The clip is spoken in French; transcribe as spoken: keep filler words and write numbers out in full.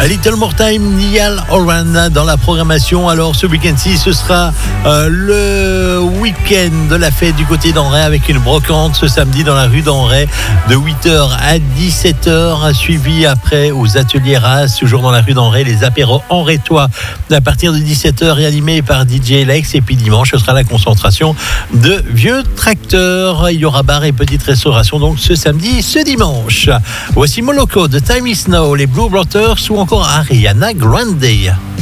A Little More Time, Niall Horan dans la programmation. Alors ce week-end-ci, ce sera euh, le week-end de la fête du côté d'Anray avec une brocante ce samedi dans la rue d'Anray de huit heures à dix-sept heures, suivi après aux ateliers Ras, toujours dans la rue d'Anray, les apéros anraytois à partir de dix-sept heures et animés par D J Lex. Et puis dimanche, ce sera la concentration de vieux tracteurs. Il y aura bar et petite restauration donc ce samedi et ce dimanche. Voici Moloko de Time Is Now, les Blue Brothers ou encore Ariana Grande.